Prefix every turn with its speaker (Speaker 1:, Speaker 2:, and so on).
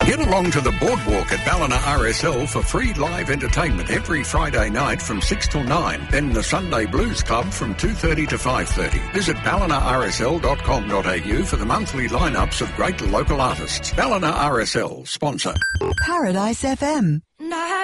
Speaker 1: Get along to the boardwalk at Ballina RSL for free live entertainment every Friday night from 6 till 9. Then the Sunday Blues Club from 2:30 to 5:30. Visit ballinarsl.com.au for the monthly lineups of great local artists. Ballina RSL, sponsor.
Speaker 2: Paradise FM.